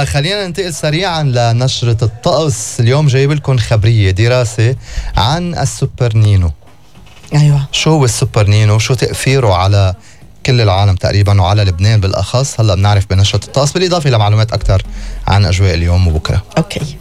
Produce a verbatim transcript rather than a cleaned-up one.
خلينا ننتقل سريعا لنشرة الطقس. اليوم جايب لكم خبرية دراسة عن السوبر نينو. أيوة، شو هو السوبر نينو؟ شو تأثيره على كل العالم تقريبا وعلى لبنان بالأخص؟ هلأ بنعرف بنشرة الطقس، بالإضافة إلى معلومات أكثر عن أجواء اليوم وبكرة. أوكي.